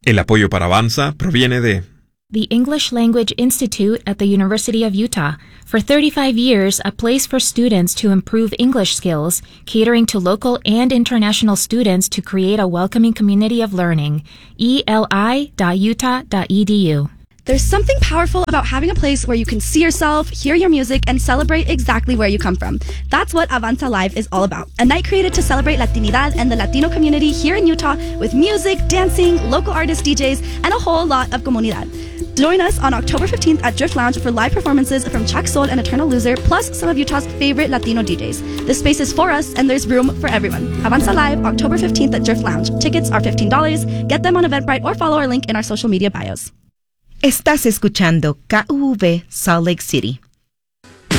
El apoyo para Avanza proviene de the English Language Institute at the University of Utah. For 35 years, a place for students to improve English skills, catering to local and international students to create a welcoming community of learning. eli.utah.edu. There's something powerful about having a place where you can see yourself, hear your music, and celebrate exactly where you come from. That's what Avanza Live is all about. A night created to celebrate Latinidad and the Latino community here in Utah with music, dancing, local artists, DJs, and a whole lot of comunidad. Join us on October 15th at Drift Lounge for live performances from Chuck Soul and Eternal Loser, plus some of Utah's favorite Latino DJs. This space is for us, and there's room for everyone. Avanza Live, October 15th at Drift Lounge. Tickets are $15. Get them on Eventbrite or follow our link in our social media bios. Estás escuchando KUV Salt Lake City.